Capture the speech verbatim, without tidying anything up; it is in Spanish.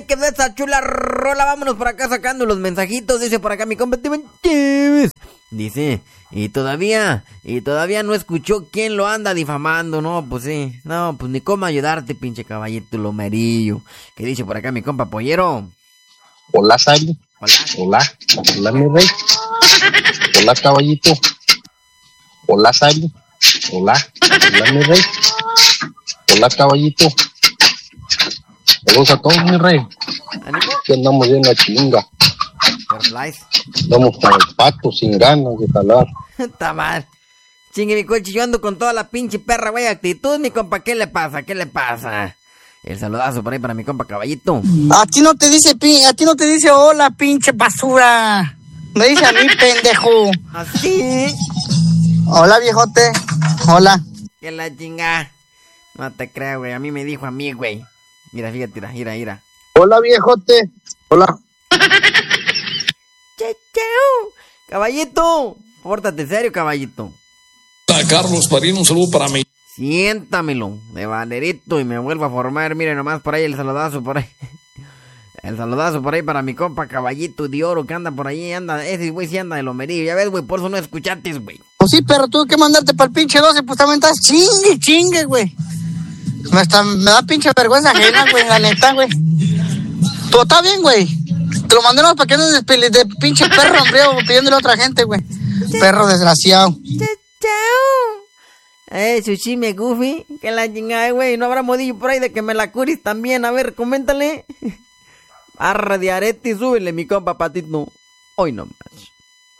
quedó esa chula rola. Vámonos por acá sacando los mensajitos. Dice por acá mi compa Steven Chévez. Dice, y todavía, y todavía no escuchó quién lo anda difamando. No, pues sí, no, pues ni cómo ayudarte, pinche caballito lomerillo. ¿Qué dice por acá mi compa Pollero? Hola, Sally. Hola. Hola, hola, mi rey. Hola, caballito. Hola, Sally. Hola, hola, mi rey. Hola, caballito. Saludos a todos, mi rey. ¿Ánimo? Aquí andamos bien la chinga. Andamos para el pato, sin ganas de jalar. Está mal. Chingue mi coche, yo ando con toda la pinche perra, güey, actitud, mi compa. ¿Qué le pasa? ¿Qué le pasa? El saludazo por ahí para mi compa Caballito. A ti no te dice, pi- a ti no te dice hola, pinche basura. Me dice a mí, pendejo. ¿Así? Hola, viejote. Hola. Que la chinga. No te creo, güey. A mí me dijo a mí, güey. Mira, fíjate, mira, mira, mira. Hola, viejote. Hola. Che, chau. Caballito, pórtate serio, caballito. A Carlos Parín, un saludo para mí. Siéntamelo de valerito y me vuelvo a formar. Mire nomás por ahí el saludazo por ahí. El saludazo por ahí para mi compa Caballito de Oro que anda por ahí. Anda, ese güey sí anda de lomerillo. Ya ves, güey, por eso no escuchaste, güey. Pues sí, pero tuve que mandarte para el pinche doce, pues también estás chingue, chingue, güey. Me, está- me da pinche vergüenza ajena, güey, la neta, güey. Todo está bien, güey. Te lo mandé para que andes de, peli- de pinche perro, hombre, pidiéndole a otra gente, güey. Perro desgraciado. Chao. Eh, sushi me goofy. Que la chingada, güey. No habrá modillo por ahí de que me la curis también. A ver, coméntale. Arra de arete y súbele, mi compa Patito. Hoy nomás.